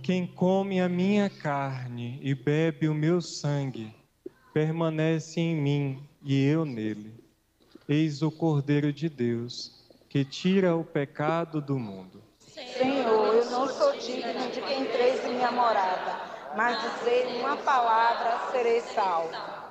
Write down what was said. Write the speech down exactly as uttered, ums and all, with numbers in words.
Quem come a minha carne e bebe o meu sangue, permanece em mim e eu nele. Eis o Cordeiro de Deus, que tira o pecado do mundo. Senhor, eu não sou digno de que entreis em minha morada, mas dizei uma palavra, serei salvo.